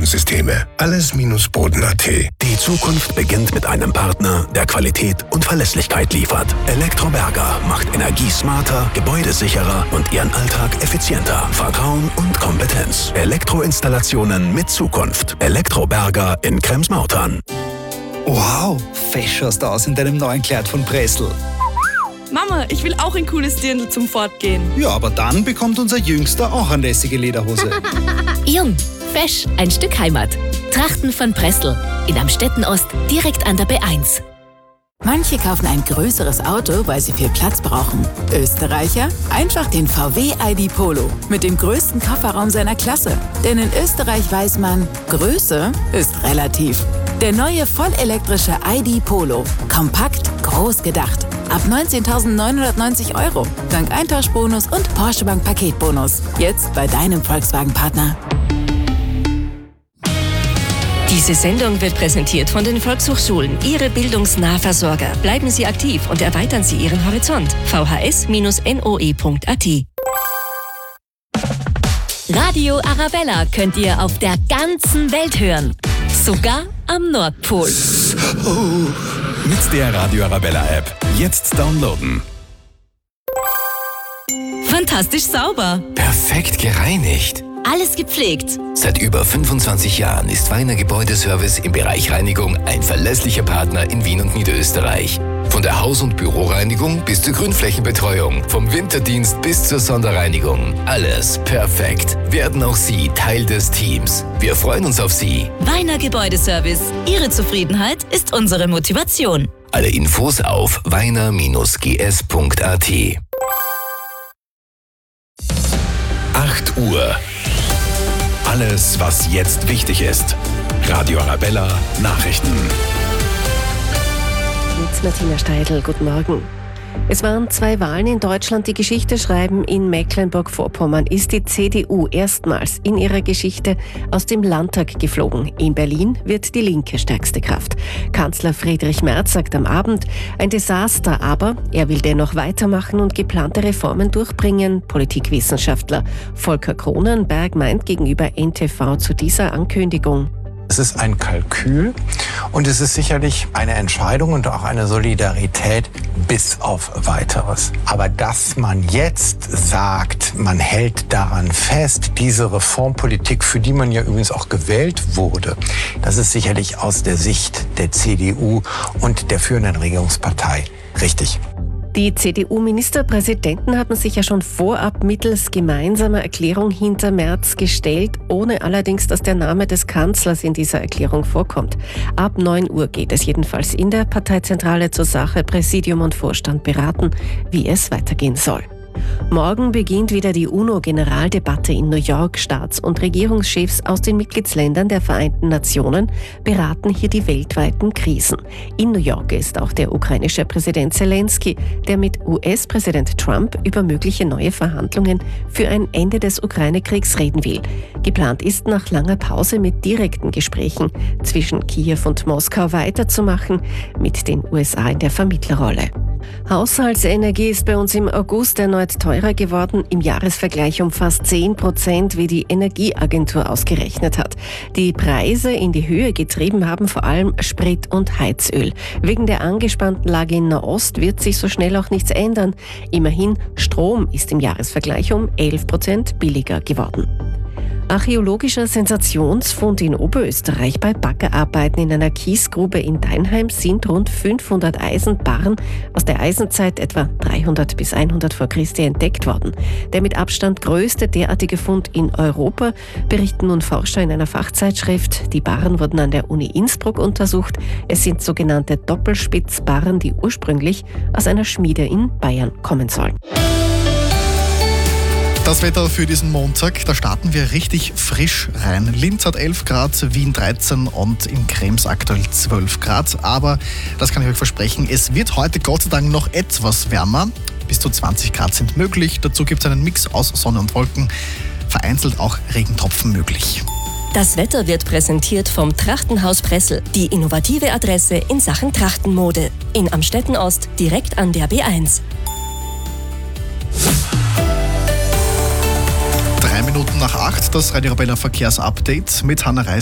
Bodensysteme. Alles-Boden.at. Die Zukunft beginnt mit einem Partner, der Qualität und Verlässlichkeit liefert. Elektroberger macht Energie smarter, Gebäude sicherer und Ihren Alltag effizienter. Vertrauen und Kompetenz. Elektroinstallationen mit Zukunft. Elektroberger in Krems-Mautern. Wow, fesch schaust du aus in deinem neuen Kleid von Pressl. Mama, ich will auch ein cooles Dirndl zum Fortgehen. Ja, aber dann bekommt unser Jüngster auch eine lässige Lederhose. Irm, fesch, ein Stück Heimat. Trachten von Pressl. In Amstetten-Ost, direkt an der B1. Manche kaufen ein größeres Auto, weil sie viel Platz brauchen. Österreicher? Einfach den VW ID Polo mit dem größten Kofferraum seiner Klasse. Denn in Österreich weiß man, Größe ist relativ. Der neue vollelektrische ID Polo. Kompakt, groß gedacht. Ab 19.990 €. Dank Eintauschbonus und Porsche Bank Paketbonus. Jetzt bei deinem Volkswagen-Partner. Diese Sendung wird präsentiert von den Volkshochschulen, Ihre Bildungsnahversorger. Bleiben Sie aktiv und erweitern Sie Ihren Horizont. vhs-noe.at. Radio Arabella könnt ihr auf der ganzen Welt hören. Sogar am Nordpol. Mit der Radio Arabella App. Jetzt downloaden. Fantastisch sauber. Perfekt gereinigt. Alles gepflegt. Seit über 25 Jahren ist Weiner Gebäudeservice im Bereich Reinigung ein verlässlicher Partner in Wien und Niederösterreich. Von der Haus- und Büroreinigung bis zur Grünflächenbetreuung, vom Winterdienst bis zur Sonderreinigung. Alles perfekt. Werden auch Sie Teil des Teams. Wir freuen uns auf Sie. Weiner Gebäudeservice. Ihre Zufriedenheit ist unsere Motivation. Alle Infos auf weiner-gs.at. 8 Uhr. Alles, was jetzt wichtig ist. Radio Arabella Nachrichten. Mit Martina Steidl, guten Morgen. Es waren 2 Wahlen in Deutschland, die Geschichte schreiben. In Mecklenburg-Vorpommern ist die CDU erstmals in ihrer Geschichte aus dem Landtag geflogen. In Berlin wird die Linke stärkste Kraft. Kanzler Friedrich Merz sagt am Abend, ein Desaster, aber er will dennoch weitermachen und geplante Reformen durchbringen. Politikwissenschaftler Volker Kronenberg meint gegenüber NTV zu dieser Ankündigung: Es ist ein Kalkül und es ist sicherlich eine Entscheidung und auch eine Solidarität bis auf Weiteres. Aber dass man jetzt sagt, man hält daran fest, diese Reformpolitik, für die man ja übrigens auch gewählt wurde, das ist sicherlich aus der Sicht der CDU und der führenden Regierungspartei richtig. Die CDU-Ministerpräsidenten haben sich ja schon vorab mittels gemeinsamer Erklärung hinter Merz gestellt, ohne allerdings, dass der Name des Kanzlers in dieser Erklärung vorkommt. Ab 9 Uhr geht es jedenfalls in der Parteizentrale zur Sache. Präsidium und Vorstand beraten, wie es weitergehen soll. Morgen beginnt wieder die UNO-Generaldebatte in New York. Staats- und Regierungschefs aus den Mitgliedsländern der Vereinten Nationen beraten hier die weltweiten Krisen. In New York ist auch der ukrainische Präsident Zelensky, der mit US-Präsident Trump über mögliche neue Verhandlungen für ein Ende des Ukraine-Kriegs reden will. Geplant ist, nach langer Pause mit direkten Gesprächen zwischen Kiew und Moskau weiterzumachen, mit den USA in der Vermittlerrolle. Haushaltsenergie ist bei uns im August erneut teurer geworden, im Jahresvergleich um fast 10%, wie die Energieagentur ausgerechnet hat. Die Preise in die Höhe getrieben haben vor allem Sprit und Heizöl. Wegen der angespannten Lage in Nahost wird sich so schnell auch nichts ändern. Immerhin, Strom ist im Jahresvergleich um 11% billiger geworden. Archäologischer Sensationsfund in Oberösterreich. Bei Baggerarbeiten in einer Kiesgrube in Deinheim sind rund 500 Eisenbarren aus der Eisenzeit etwa 300 bis 100 vor Christi entdeckt worden. Der mit Abstand größte derartige Fund in Europa, berichten nun Forscher in einer Fachzeitschrift. Die Barren wurden an der Uni Innsbruck untersucht. Es sind sogenannte Doppelspitzbarren, die ursprünglich aus einer Schmiede in Bayern kommen sollen. Das Wetter für diesen Montag, da starten wir richtig frisch rein. Linz hat 11 Grad, Wien 13 und in Krems aktuell 12 Grad. Aber das kann ich euch versprechen, es wird heute Gott sei Dank noch etwas wärmer. Bis zu 20 Grad sind möglich. Dazu gibt es einen Mix aus Sonne und Wolken. Vereinzelt auch Regentropfen möglich. Das Wetter wird präsentiert vom Trachtenhaus Pressl, die innovative Adresse in Sachen Trachtenmode. In Amstetten-Ost, direkt an der B1. 3 Minuten nach 8, das Radio Arabella Verkehrsupdate mit Hannah Reis.